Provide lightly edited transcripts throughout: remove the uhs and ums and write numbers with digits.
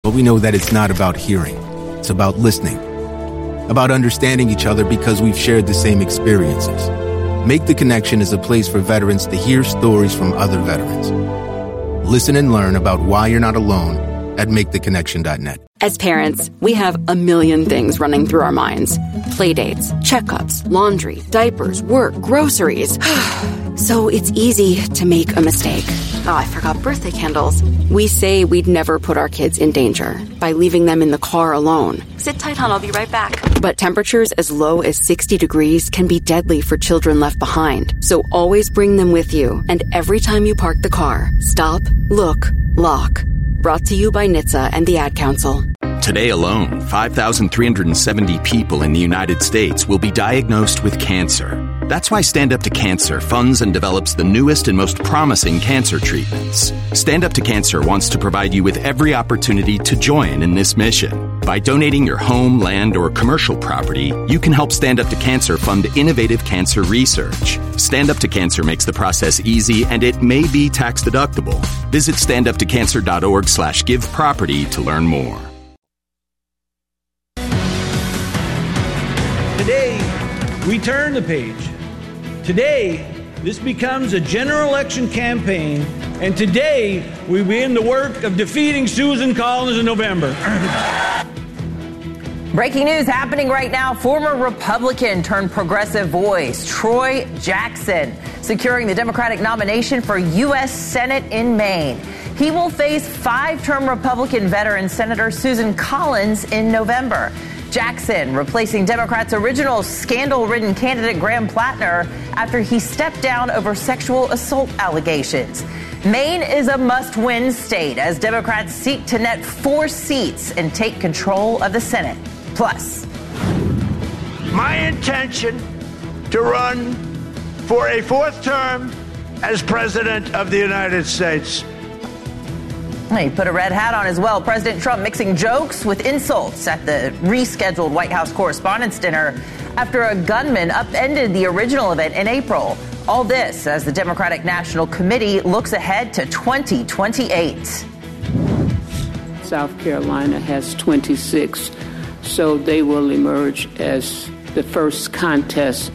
But we know that it's not about hearing. It's about listening. About understanding each other because we've shared the same experiences. Make the Connection is a place for veterans to hear stories from other veterans. Listen and learn about why you're not alone at MakeTheConnection.net. As parents, we have a million things running through our minds. Playdates, checkups, laundry, diapers, work, groceries. So it's easy to make a mistake. Oh, I forgot birthday candles. We say we'd never put our kids in danger by leaving them in the car alone. Sit tight, hon, I'll be right back. But temperatures as low as 60 degrees can be deadly for children left behind. So always bring them with you. And every time you park the car, stop, look, lock. Brought to you by NHTSA and the Ad Council. Today alone, 5,370 people in the United States will be diagnosed with cancer. That's why Stand Up to Cancer funds and develops the newest and most promising cancer treatments. Stand Up to Cancer wants to provide you with every opportunity to join in this mission. By donating your home, land, or commercial property, you can help Stand Up to Cancer fund innovative cancer research. Stand Up to Cancer makes the process easy, and it may be tax deductible. Visit standuptocancer.org/giveproperty to learn more. Today, we turn the page. Today, this becomes a general election campaign, and today, we begin the work of defeating Susan Collins in November. Breaking news happening right now. Former Republican turned progressive voice, Troy Jackson, securing the Democratic nomination for U.S. Senate in Maine. He will face five-term Republican veteran Senator Susan Collins in November. Jackson replacing Democrats' original scandal-ridden candidate Graham Plattner after he stepped down over sexual assault allegations. Maine is a must-win state as Democrats seek to net 4 seats and take control of the Senate. Plus, my intention to run for a 4th term as President of the United States. He put a red hat on as well. President Trump mixing jokes with insults at the rescheduled White House Correspondents' Dinner after a gunman upended the original event in April. All this as the Democratic National Committee looks ahead to 2028. South Carolina has 26, so they will emerge as the first contest.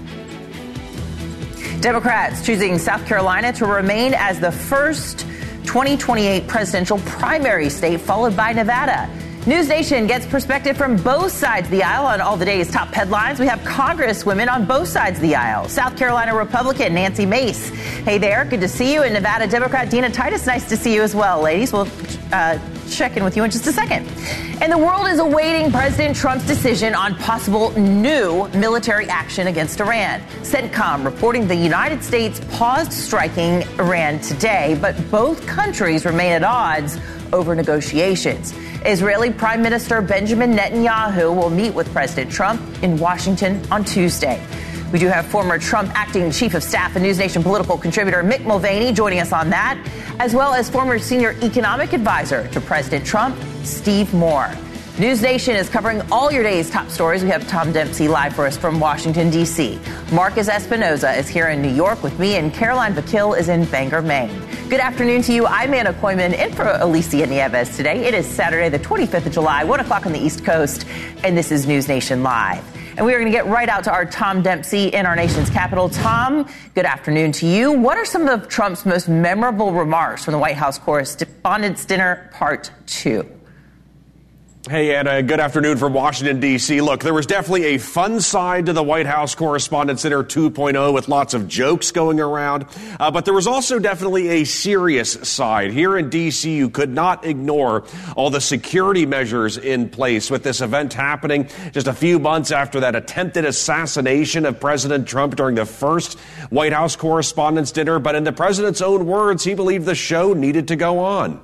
Democrats choosing South Carolina to remain as the first 2028 presidential primary state, followed by Nevada. News Nation gets perspective from both sides of the aisle on all the day's top headlines. We have Congresswomen on both sides of the aisle. South Carolina Republican Nancy Mace. Hey there, good to see you. And Nevada Democrat Dina Titus, nice to see you as well, ladies. We'll check in with you in just a second. And the world is awaiting President Trump's decision on possible new military action against Iran. CENTCOM reporting the United States paused striking Iran today, but both countries remain at odds over negotiations. Israeli Prime Minister Benjamin Netanyahu will meet with President Trump in Washington on Tuesday. We do have former Trump acting chief of staff and News Nation political contributor Mick Mulvaney joining us on that, as well as former senior economic advisor to President Trump, Steve Moore. News Nation is covering all your day's top stories. We have Tom Dempsey live for us from Washington, D.C. Marcus Espinoza is here in New York with me, and Caroline Vakil is in Bangor, Maine. Good afternoon to you. I'm Anna Koyman in for Alicia Nieves today. It is Saturday, the 25th of July, 1 o'clock on the East Coast, and this is News Nation Live. And we are going to get right out to our Tom Dempsey in our nation's capital. Tom, good afternoon to you. What are some of Trump's most memorable remarks from the White House Correspondents' Dinner Part 2? Hey, Anna, good afternoon from Washington, D.C. Look, there was definitely a fun side to the White House Correspondents' Dinner 2.0 with lots of jokes going around. But there was also definitely a serious side. Here in D.C., you could not ignore all the security measures in place with this event happening just a few months after that attempted assassination of President Trump during the first White House Correspondents' Dinner. But in the president's own words, he believed the show needed to go on.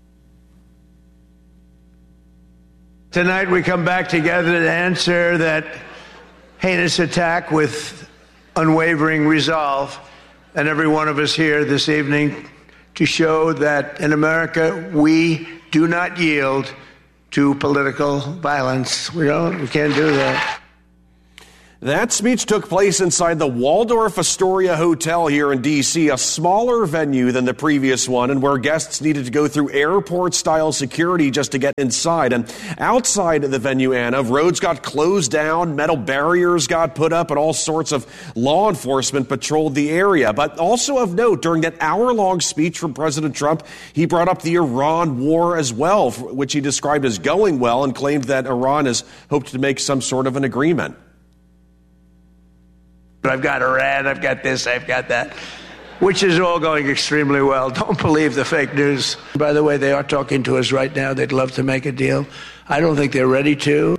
Tonight we come back together to answer that heinous attack with unwavering resolve, and every one of us here this evening to show that in America we do not yield to political violence. We can't do that. That speech took place inside the Waldorf Astoria Hotel here in D.C., a smaller venue than the previous one, and where guests needed to go through airport-style security just to get inside. And outside of the venue, Anna, roads got closed down, metal barriers got put up, and all sorts of law enforcement patrolled the area. But also of note, during that hour-long speech from President Trump, he brought up the Iran war as well, which he described as going well, and claimed that Iran has hoped to make some sort of an agreement. I've got Iran, I've got this, I've got that, which is all going extremely well. Don't believe the fake news. By the way, they are talking to us right now. They'd love to make a deal. I don't think they're ready to.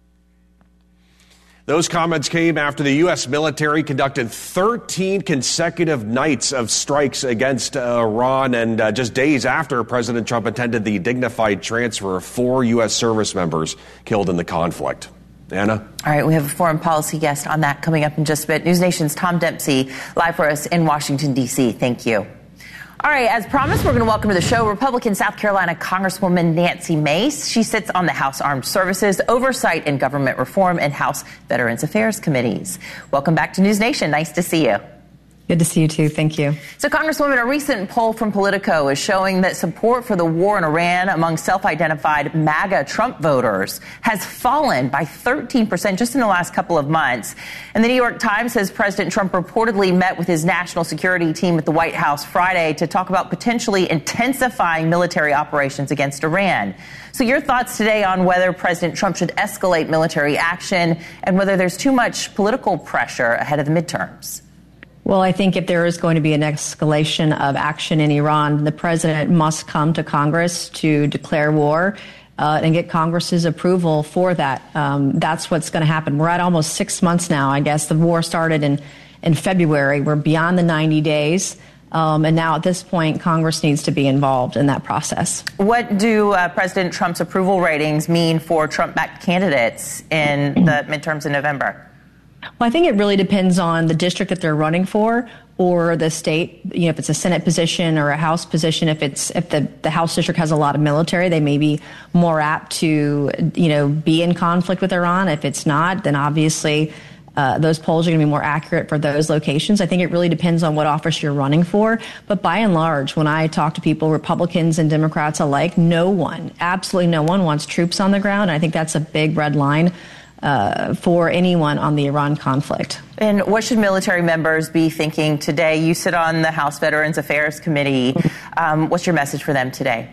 Those comments came after the U.S. military conducted 13 consecutive nights of strikes against Iran, and just days after President Trump attended the dignified transfer of 4 U.S. service members killed in the conflict. Anna? All right, we have a foreign policy guest on that coming up in just a bit. News Nation's Tom Dempsey, live for us in Washington, D.C. Thank you. All right, as promised, we're going to welcome to the show Republican South Carolina Congresswoman Nancy Mace. She sits on the House Armed Services, Oversight and Government Reform, and House Veterans Affairs Committees. Welcome back to News Nation. Nice to see you. Good to see you, too. Thank you. So, Congresswoman, a recent poll from Politico is showing that support for the war in Iran among self-identified MAGA Trump voters has fallen by 13% just in the last couple of months. And the New York Times says President Trump reportedly met with his national security team at the White House Friday to talk about potentially intensifying military operations against Iran. So your thoughts today on whether President Trump should escalate military action and whether there's too much political pressure ahead of the midterms? Well, I think if there is going to be an escalation of action in Iran, the president must come to Congress to declare war and get Congress's approval for that. That's what's going to happen. We're at almost 6 months now, I guess. The war started in February. We're beyond the 90 days. And now at this point, Congress needs to be involved in that process. What do President Trump's approval ratings mean for Trump-backed candidates in the midterms in November? Well, I think it really depends on the district that they're running for or the state. You know, if it's a Senate position or a House position, if the House district has a lot of military, they may be more apt to, be in conflict with Iran. If it's not, then obviously those polls are going to be more accurate for those locations. I think it really depends on what office you're running for. But by and large, when I talk to people, Republicans and Democrats alike, absolutely no one wants troops on the ground. And I think that's a big red line for anyone on the Iran conflict. And what should military members be thinking today? You sit on the House Veterans Affairs Committee. What's your message for them today?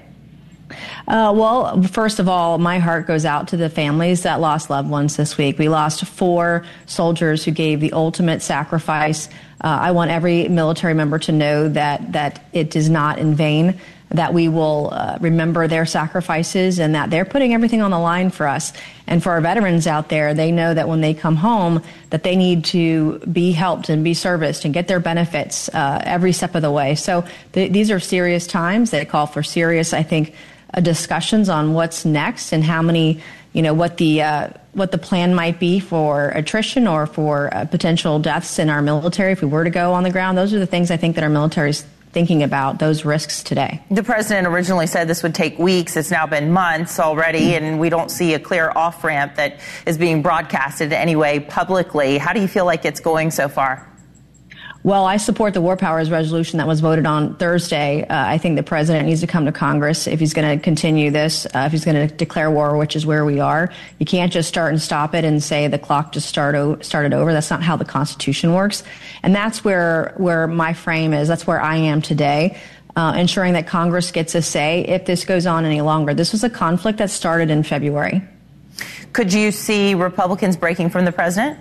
Well, first of all, my heart goes out to the families that lost loved ones this week. We lost 4 soldiers who gave the ultimate sacrifice. I want every military member to know that it is not in vain, that we will remember their sacrifices and that they're putting everything on the line for us. And for our veterans out there, they know that when they come home, that they need to be helped and be serviced and get their benefits every step of the way. So these are serious times. They call for serious, I think, discussions on what's next and how many, what the plan might be for attrition or for potential deaths in our military if we were to go on the ground. Those are the things I think that our military is thinking about, those risks today. The president originally said this would take weeks. It's now been months already, and we don't see a clear off-ramp that is being broadcasted anyway publicly. How do you feel like it's going so far? Well, I support the War Powers resolution that was voted on Thursday. I think the president needs to come to Congress if he's going to continue this, if he's going to declare war, which is where we are. You can't just start and stop it and say the clock just started over. That's not how the Constitution works. And that's where my frame is. That's where I am today, ensuring that Congress gets a say if this goes on any longer. This was a conflict that started in February. Could you see Republicans breaking from the president?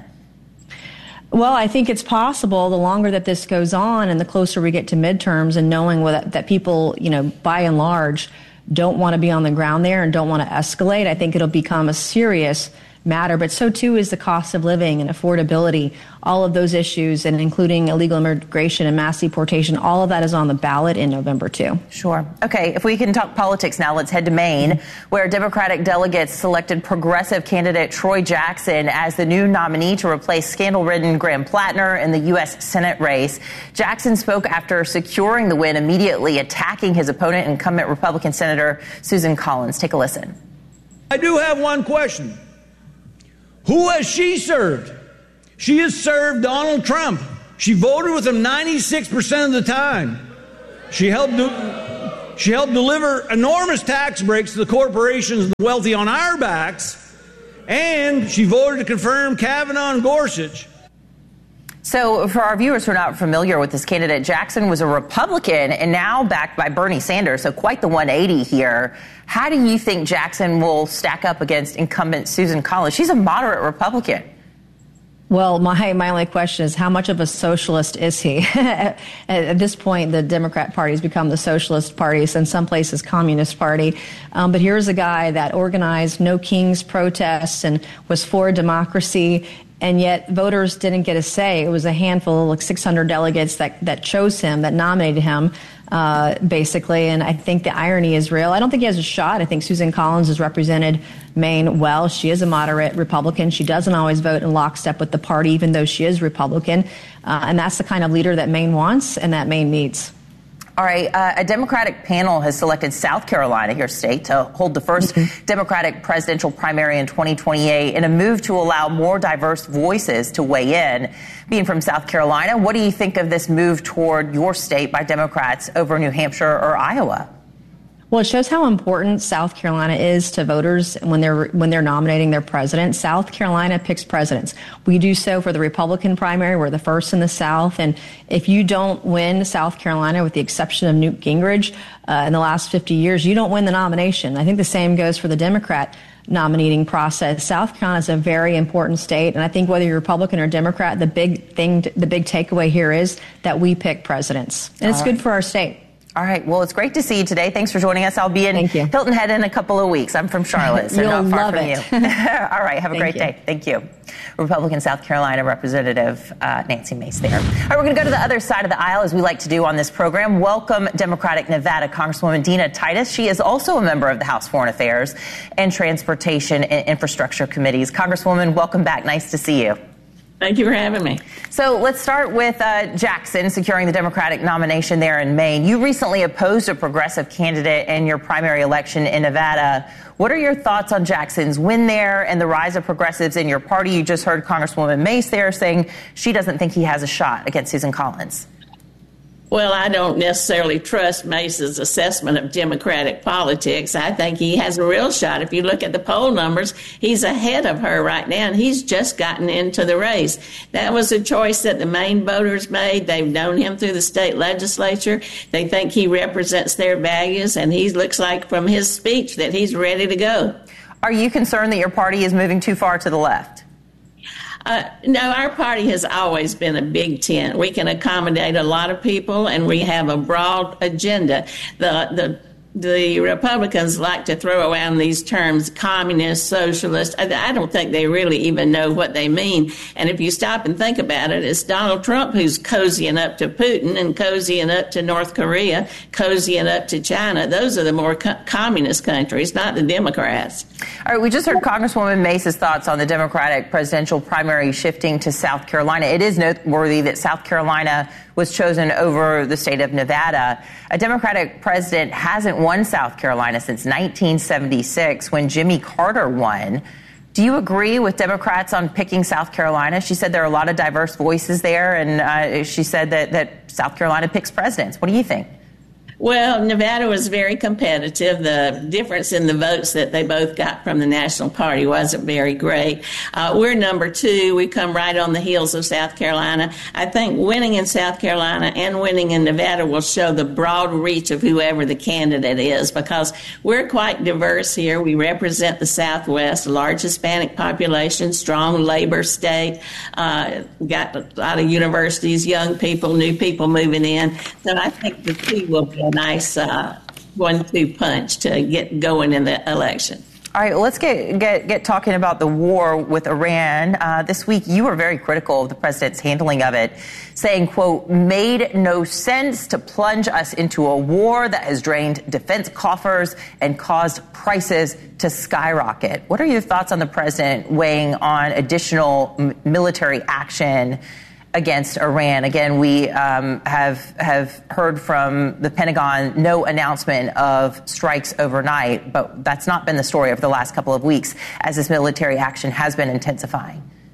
Well, I think it's possible the longer that this goes on and the closer we get to midterms and knowing that people, by and large, don't want to be on the ground there and don't want to escalate, I think it'll become a serious matter. But so, too, is the cost of living and affordability, all of those issues, and including illegal immigration and mass deportation. All of that is on the ballot in November, too. Sure. Okay, if we can talk politics now, let's head to Maine, where Democratic delegates selected progressive candidate Troy Jackson as the new nominee to replace scandal-ridden Graham Plattner in the U.S. Senate race. Jackson spoke after securing the win, immediately attacking his opponent, incumbent Republican Senator Susan Collins. Take a listen. I do have one question. Who has she served? She has served Donald Trump. She voted with him 96% of the time. She helped deliver enormous tax breaks to the corporations and the wealthy on our backs. And she voted to confirm Kavanaugh and Gorsuch. So for our viewers who are not familiar with this candidate, Jackson was a Republican and now backed by Bernie Sanders, so quite the 180 here. How do you think Jackson will stack up against incumbent Susan Collins? She's a moderate Republican. Well, my only question is, how much of a socialist is he? At this point, the Democrat Party has become the Socialist Party, in some places Communist Party. But here's a guy that organized No Kings protests and was for democracy, and yet voters didn't get a say. It was a handful, like 600 delegates that chose him, that nominated him, basically. And I think the irony is real. I don't think he has a shot. I think Susan Collins has represented Maine well. She is a moderate Republican. She doesn't always vote in lockstep with the party, even though she is Republican. And that's the kind of leader that Maine wants and that Maine needs. All right. A Democratic panel has selected South Carolina, your state, to hold the first Democratic presidential primary in 2028 in a move to allow more diverse voices to weigh in. Being from South Carolina, what do you think of this move toward your state by Democrats over New Hampshire or Iowa? Well, it shows how important South Carolina is to voters when they're nominating their president. South Carolina picks presidents. We do so for the Republican primary. We're the first in the South. And if you don't win South Carolina, with the exception of Newt Gingrich, in the last 50 years, you don't win the nomination. I think the same goes for the Democrat nominating process. South Carolina is a very important state. And I think whether you're Republican or Democrat, the big takeaway here is that we pick presidents. And it's good for our state. All right. Well, it's great to see you today. Thanks for joining us. I'll be in Hilton Head in a couple of weeks. I'm from Charlotte, so not far from you. All right. Have a great day. Thank you. Republican South Carolina Representative Nancy Mace there. All right. We're going to go to the other side of the aisle, as we like to do on this program. Welcome Democratic Nevada Congresswoman Dina Titus. She is also a member of the House Foreign Affairs and Transportation and Infrastructure Committees. Congresswoman, welcome back. Nice to see you. Thank you for having me. So let's start with Jackson securing the Democratic nomination there in Maine. You recently opposed a progressive candidate in your primary election in Nevada. What are your thoughts on Jackson's win there and the rise of progressives in your party? You just heard Congresswoman Mace there saying she doesn't think he has a shot against Susan Collins. Well, I don't necessarily trust Mace's assessment of Democratic politics. I think he has a real shot. If you look at the poll numbers, he's ahead of her right now, and he's just gotten into the race. That was a choice that the Maine voters made. They've known him through the state legislature. They think he represents their values, and he looks like from his speech that he's ready to go. Are you concerned that your party is moving too far to the left? No, our party has always been a big tent. We can accommodate a lot of people, and we have a broad agenda. The Republicans like to throw around these terms, communist, socialist. I don't think they really even know what they mean. And if you stop and think about it, it's Donald Trump who's cozying up to Putin and cozying up to North Korea, cozying up to China. Those are the more communist countries, not the Democrats. All right, we just heard Congresswoman Mace's thoughts on the Democratic presidential primary shifting to South Carolina. It is noteworthy that South Carolina was chosen over the state of Nevada. A Democratic president hasn't won South Carolina since 1976 when Jimmy Carter won. Do you agree with Democrats on picking South Carolina? She said there are a lot of diverse voices there, and she said that South Carolina picks presidents. What do you think? Well, Nevada was very competitive. The difference in the votes that they both got from the National Party wasn't very great. We're number 2. We come right on the heels of South Carolina. I think winning in South Carolina and winning in Nevada will show the broad reach of whoever the candidate is, because we're quite diverse here. We represent the Southwest, a large Hispanic population, strong labor state, got a lot of universities, young people, new people moving in. So I think the two will be a nice 1-2 punch to get going in the election. All right, well, let's get talking about the war with Iran. This week, you were very critical of the president's handling of it, saying, quote, made no sense to plunge us into a war that has drained defense coffers and caused prices to skyrocket. What are your thoughts on the president weighing on additional military action against Iran? Again, we have heard from the Pentagon no announcement of strikes overnight, but that's not been the story over the last couple of weeks as this military action has been intensifying.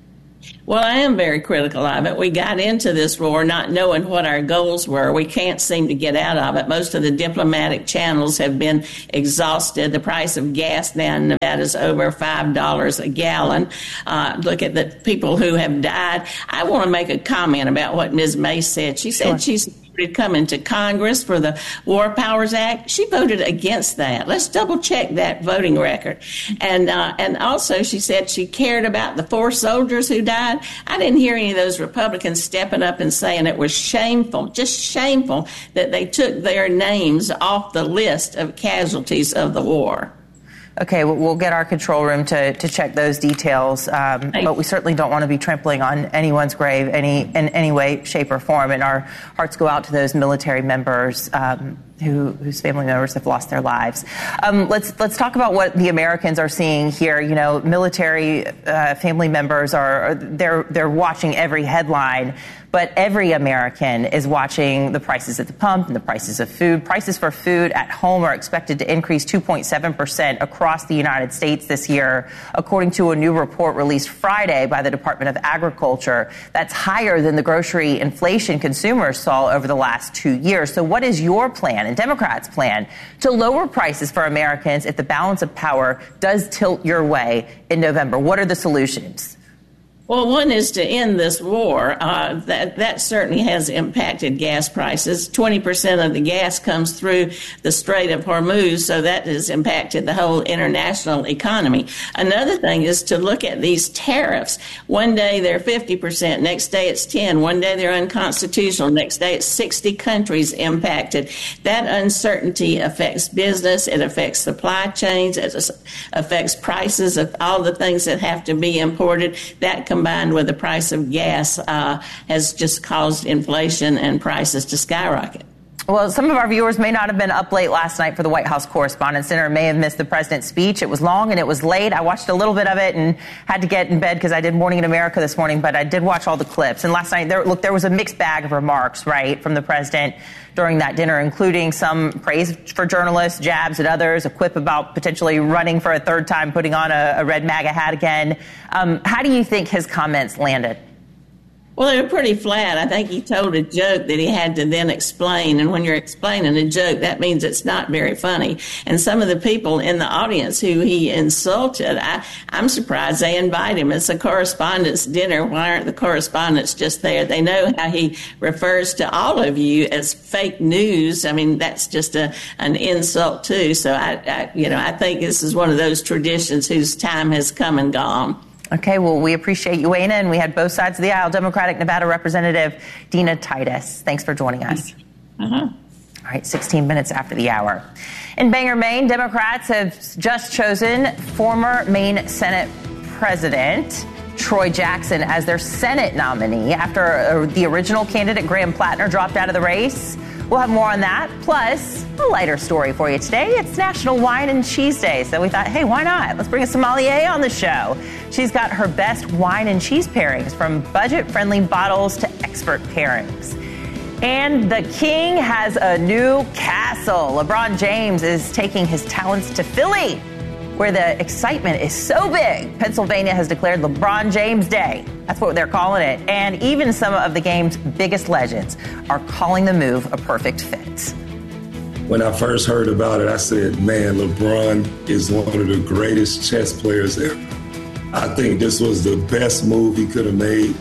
Well, I am very critical of it. We got into this war not knowing what our goals were. We can't seem to get out of it. Most of the diplomatic channels have been exhausted. The price of gas now in Nevada is over $5 a gallon. Look at the people who have died. I want to make a comment about what Ms. May said. She said she's coming to Congress for the War Powers Act. She voted against that. Let's double check that voting record. And also she said she cared about the 4 soldiers who died. I didn't hear any of those Republicans stepping up and saying it was shameful, just shameful that they took their names off the list of casualties of the war. Okay, we'll get our control room to check those details, but we certainly don't want to be trampling on anyone's grave in any way, shape, or form. And our hearts go out to those military members whose family members have lost their lives. Let's talk about what the Americans are seeing here. You know, military family members they're watching every headline. But every American is watching the prices at the pump and the prices of food. Prices for food at home are expected to increase 2.7% across the United States this year, according to a new report released Friday by the Department of Agriculture. That's higher than the grocery inflation consumers saw over the last 2 years. So what is your plan and Democrats' plan to lower prices for Americans if the balance of power does tilt your way in November? What are the solutions? Well, one is to end this war. That certainly has impacted gas prices. 20% of the gas comes through the Strait of Hormuz, so that has impacted the whole international economy. Another thing is to look at these tariffs. One day they're 50%, next day it's 10%. One day they're unconstitutional, next day it's 60 countries impacted. That uncertainty affects business, it affects supply chains, it affects prices of all the things that have to be imported. That combined with the price of gas has just caused inflation and prices to skyrocket. Well, some of our viewers may not have been up late last night for the White House Correspondents' Dinner, may have missed the president's speech. It was long and it was late. I watched a little bit of it and had to get in bed because I did Morning in America this morning, but I did watch all the clips. And last night, there was a mixed bag of remarks, right, from the president during that dinner, including some praise for journalists, jabs at others, a quip about potentially running for a third time, putting on a red MAGA hat again. How do you think his comments landed? Well, they were pretty flat. I think he told a joke that he had to then explain. And when you're explaining a joke, that means it's not very funny. And some of the people in the audience who he insulted, I'm surprised they invite him. It's a correspondents' dinner. Why aren't the correspondents just there? They know how he refers to all of you as fake news. I mean, that's just an insult, too. So, I think this is one of those traditions whose time has come and gone. Okay, well, we appreciate you weighing in. We had both sides of the aisle. Democratic Nevada Representative Dina Titus, thanks for joining us. All right, 16 minutes after the hour. In Bangor, Maine, Democrats have just chosen former Maine Senate President Troy Jackson as their Senate nominee after the original candidate, Graham Plattner, dropped out of the race. We'll have more on that, plus a lighter story for you today. It's National Wine and Cheese Day, so we thought, hey, why not? Let's bring a sommelier on the show. She's got her best wine and cheese pairings, from budget-friendly bottles to expert pairings. And the king has a new castle. LeBron James is taking his talents to Philly, where the excitement is so big. Pennsylvania has declared LeBron James Day. That's what they're calling it. And even some of the game's biggest legends are calling the move a perfect fit. When I first heard about it, I said, man, LeBron is one of the greatest chess players ever. I think this was the best move he could have made.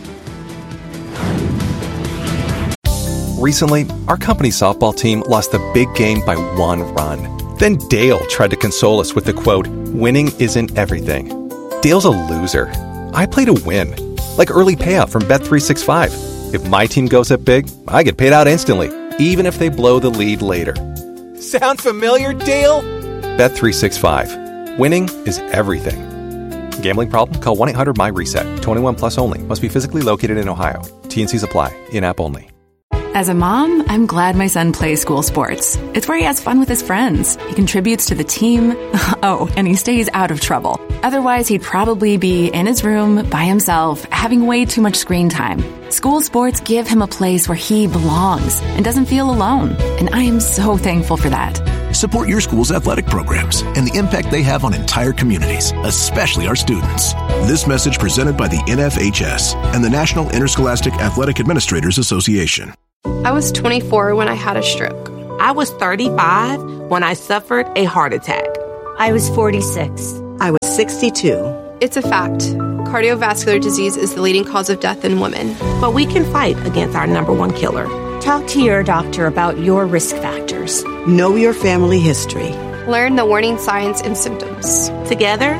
Recently, our company's softball team lost the big game by 1 run. Then Dale tried to console us with the quote, "Winning isn't everything." Dale's a loser. I play to win, like early payout from Bet365. If my team goes up big, I get paid out instantly, even if they blow the lead later. Sound familiar, Dale? Bet365. Winning is everything. Gambling problem? Call 1-800-MY-RESET. 21 plus only. Must be physically located in Ohio. T&Cs apply. In-app only. As a mom, I'm glad my son plays school sports. It's where he has fun with his friends. He contributes to the team. Oh, and he stays out of trouble. Otherwise, he'd probably be in his room by himself, having way too much screen time. School sports give him a place where he belongs and doesn't feel alone. And I am so thankful for that. Support your school's athletic programs and the impact they have on entire communities, especially our students. This message presented by the NFHS and the National Interscholastic Athletic Administrators Association. I was 24 when I had a stroke. I was 35 when I suffered a heart attack. I was 46. I was 62. It's a fact. Cardiovascular disease is the leading cause of death in women. But we can fight against our number one killer. Talk to your doctor about your risk factors. Know your family history. Learn the warning signs and symptoms. Together,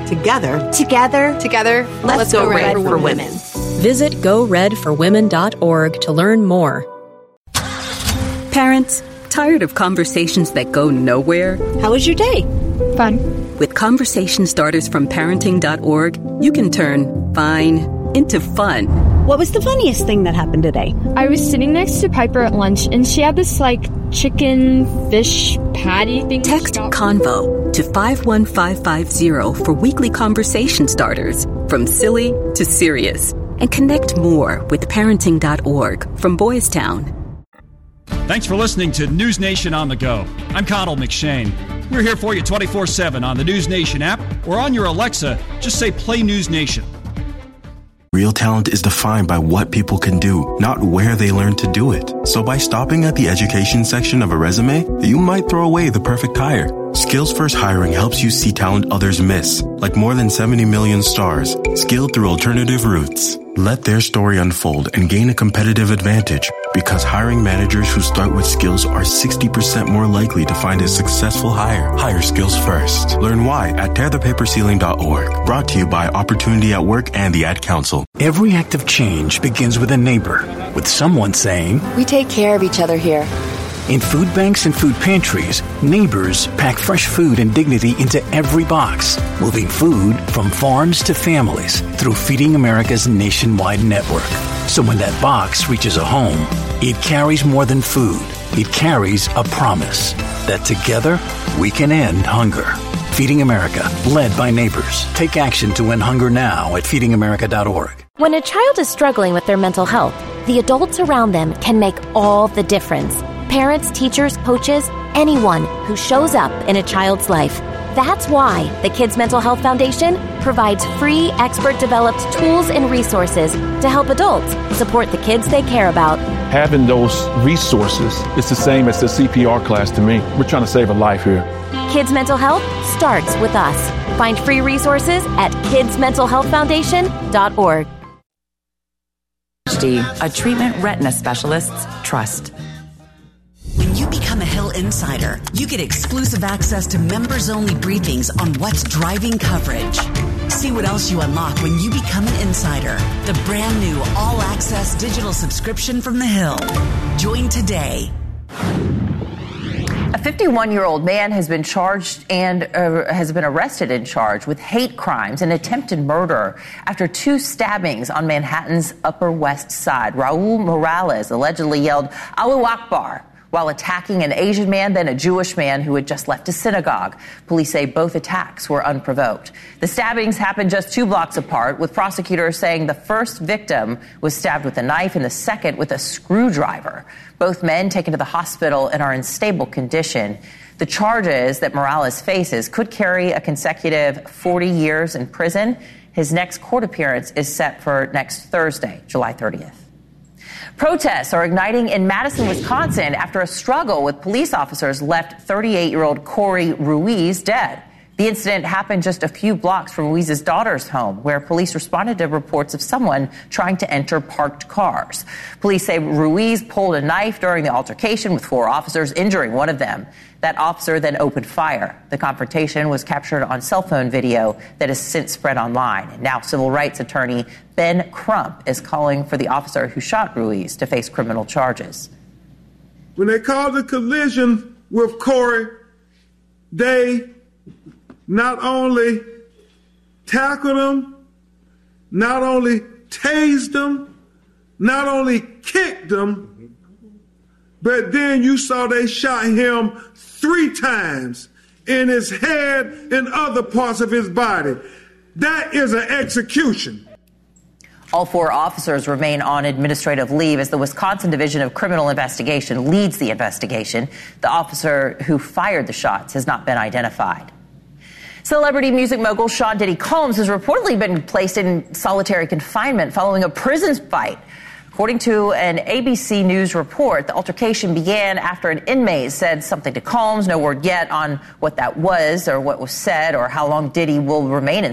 let's go Red for Women. Visit GoRedForWomen.org to learn more. Parents, tired of conversations that go nowhere? How was your day? Fun. With conversation starters from parenting.org, you can turn fine into fun. What was the funniest thing that happened today? I was sitting next to Piper at lunch, and she had this, chicken fish patty thing. Text CONVO to 51550 for weekly conversation starters, from silly to serious. And connect more with parenting.org from Boys Town. Thanks for listening to News Nation on the Go. I'm Connell McShane. We're here for you 24/7 on the News Nation app or on your Alexa. Just say Play News Nation. Real talent is defined by what people can do, not where they learn to do it. So by stopping at the education section of a resume, you might throw away the perfect hire. Skills First Hiring helps you see talent others miss, like more than 70 million stars, skilled through alternative routes. Let their story unfold and gain a competitive advantage, because hiring managers who start with skills are 60% more likely to find a successful hire. Hire skills first. Learn why at tearthepaperceiling.org. Brought to you by Opportunity at Work and the Ad Council. Every act of change begins with a neighbor, with someone saying, "We take care of each other here." In food banks and food pantries, neighbors pack fresh food and dignity into every box, moving food from farms to families through Feeding America's nationwide network. So when that box reaches a home, it carries more than food. It carries a promise that together we can end hunger. Feeding America, led by neighbors. Take action to end hunger now at feedingamerica.org. When a child is struggling with their mental health, the adults around them can make all the difference. Parents, teachers, coaches, anyone who shows up in a child's life. That's why the Kids Mental Health Foundation provides free, expert-developed tools and resources to help adults support the kids they care about. Having those resources is the same as the CPR class to me. We're trying to save a life here. Kids Mental Health starts with us. Find free resources at kidsmentalhealthfoundation.org. A treatment retina specialists trust. When you become a Hill Insider, you get exclusive access to members-only briefings on what's driving coverage. See what else you unlock when you become an insider. The brand new all-access digital subscription from the Hill. Join today. A 51-year-old man has been charged and has been arrested and charged with hate crimes and attempted murder after two stabbings on Manhattan's Upper West Side. Raul Morales allegedly yelled "Allahu Akbar" while attacking an Asian man, then a Jewish man who had just left a synagogue. Police say both attacks were unprovoked. The stabbings happened just 2 blocks apart, with prosecutors saying the first victim was stabbed with a knife and the second with a screwdriver. Both men taken to the hospital and are in stable condition. The charges that Morales faces could carry a consecutive 40 years in prison. His next court appearance is set for next Thursday, July 30th. Protests are igniting in Madison, Wisconsin, after a struggle with police officers left 38-year-old Corey Ruiz dead. The incident happened just a few blocks from Ruiz's daughter's home, where police responded to reports of someone trying to enter parked cars. Police say Ruiz pulled a knife during the altercation with 4 officers, injuring one of them. That officer then opened fire. The confrontation was captured on cell phone video that has since spread online. Now, civil rights attorney Ben Crump is calling for the officer who shot Ruiz to face criminal charges. When they called the collision with Corey, they not only tackled him, not only tased him, not only kicked him, but then you saw they shot him 3 times in his head and other parts of his body. That is an execution. All 4 officers remain on administrative leave as the Wisconsin Division of Criminal Investigation leads the investigation. The officer who fired the shots has not been identified. Celebrity music mogul Sean Diddy Combs has reportedly been placed in solitary confinement following a prison fight. According to an ABC News report, the altercation began after an inmate said something to Combs. No word yet on what that was or what was said or how long Diddy will remain in